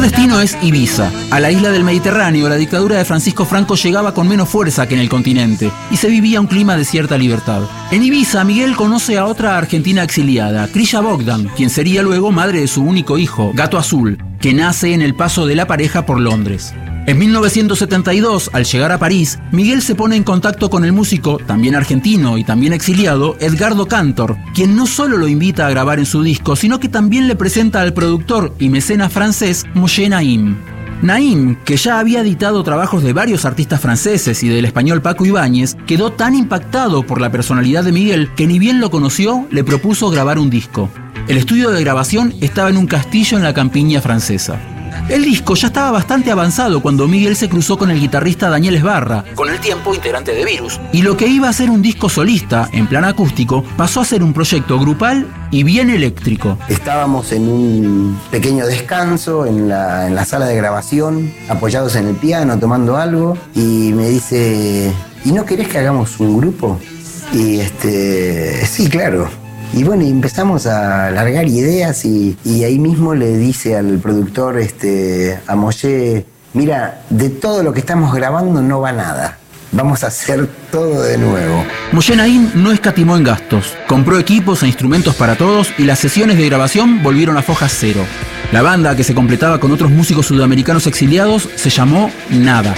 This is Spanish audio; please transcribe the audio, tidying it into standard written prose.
destino es Ibiza. A la isla del Mediterráneo, la dictadura de Francisco Franco llegaba con menos fuerza que en el continente y se vivía un clima de cierta libertad. En Ibiza, Miguel conoce a otra argentina exiliada, Krilla Bogdan, quien sería luego madre de su único hijo, Gato Azul, que nace en el paso de la pareja por Londres. En 1972, al llegar a París, Miguel se pone en contacto con el músico, también argentino y también exiliado, Edgardo Cantor, quien no solo lo invita a grabar en su disco, sino que también le presenta al productor y mecenas francés Moshe Naim. Naim, que ya había editado trabajos de varios artistas franceses y del español Paco Ibáñez, quedó tan impactado por la personalidad de Miguel que ni bien lo conoció, le propuso grabar un disco. El estudio de grabación estaba en un castillo en la campiña francesa. El disco ya estaba bastante avanzado cuando Miguel se cruzó con el guitarrista Daniel Esbarra, con el tiempo integrante de Virus, y lo que iba a ser un disco solista, en plan acústico, pasó a ser un proyecto grupal y bien eléctrico. Estábamos en un pequeño descanso en la sala de grabación, apoyados en el piano, tomando algo, y me dice, ¿y no querés que hagamos un grupo? Y sí, claro. Y bueno, y empezamos a largar ideas y ahí mismo le dice al productor, a Moshe, mira, de todo lo que estamos grabando no va nada. Vamos a hacer todo de nuevo. Moshe Naim no escatimó en gastos. Compró equipos e instrumentos para todos y las sesiones de grabación volvieron a foja cero. La banda, que se completaba con otros músicos sudamericanos exiliados, se llamó Nada.